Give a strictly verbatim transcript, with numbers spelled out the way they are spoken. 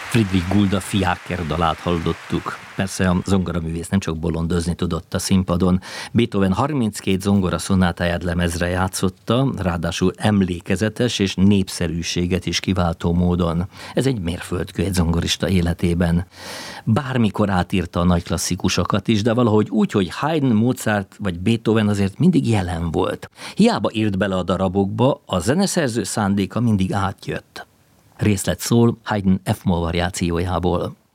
Friedrich Gulda Fiaker dalát hallottuk. Persze a zongoraművész nem csak bolondozni tudott a színpadon. Beethoven harminckét zongora szonátáját lemezre játszotta, ráadásul emlékezetes és népszerűséget is kiváltó módon. Ez egy mérföldkő egy zongorista életében. Bármikor átírta a nagy klasszikusokat is, de valahogy úgy, hogy Haydn, Mozart vagy Beethoven azért mindig jelen volt. Hiába írt bele a darabokba, a zeneszerző szándéka mindig átjött. Részlet szól Haydn F-moll variációjából.